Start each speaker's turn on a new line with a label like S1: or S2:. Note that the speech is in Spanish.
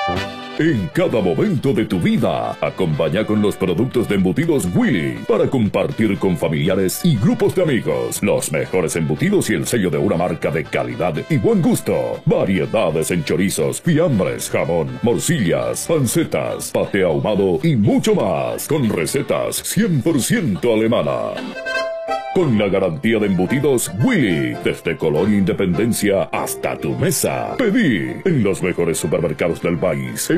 S1: En cada momento de tu vida, acompaña con los productos de embutidos Willy para compartir con familiares y grupos de amigos. Los mejores embutidos y el sello de una marca de calidad y buen gusto. Variedades en chorizos, fiambres, jamón, morcillas, pancetas, paté ahumado y mucho más. Con recetas 100% alemana. Con la garantía de embutidos Willy, desde Colonia Independencia hasta tu mesa. Pedí en los mejores supermercados del país.